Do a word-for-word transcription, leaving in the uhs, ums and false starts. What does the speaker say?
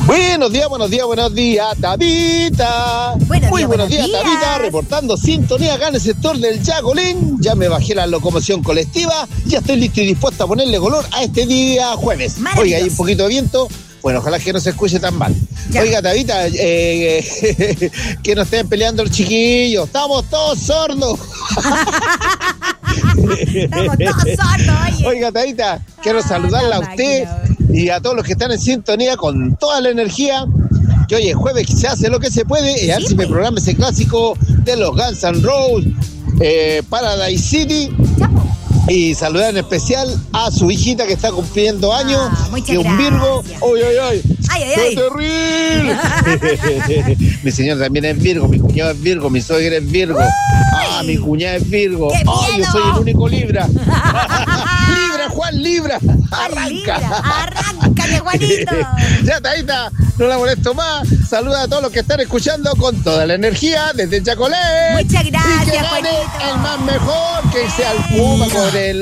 Buenos días, buenos días, buenos días, Tabita. Buenos Muy días, buenos buenos días, días. Tabita, reportando sintonía acá en el sector del Yacolín. Ya me bajé la locomoción colectiva, ya estoy listo y dispuesto a ponerle color a este día jueves. Oiga, hay un poquito de viento, bueno, ojalá que no se escuche tan mal. Ya. Oiga, Tabita, eh, que no estén peleando los chiquillos, estamos todos sordos. Estamos todos sordos, oye. Oiga, Tabita, quiero Ah, saludarla a la usted máquina. y a todos los que están en sintonía con toda la energía. Que hoy es jueves, que se hace lo que se puede, y a ver Sí, si me pues. programa ese clásico de los Guns N' Roses, eh, Paradise City. Ya, po. Y saludar en especial a su hijita que está cumpliendo años, Ah, muchas que es un Virgo. gracias. ¡Ay, ay, ay! Ay, ay, ¡Qué ay. terrible! Mi señor también es Virgo, mi cuñado es Virgo, mi suegra es Virgo. ¡Ah, mi cuñada es Virgo! ¡Qué ¡Ay, yo miedo! soy el único Libra! ¡Libra, Juan, Libra! ¡Arranca! Libra, arráncate, Juanito. Ya, Taita, no la molesto más. Saluda a todos los que están escuchando con toda la energía desde Chacolé. Muchas gracias, y que gane Juanito. el más mejor, que sea el Puma con el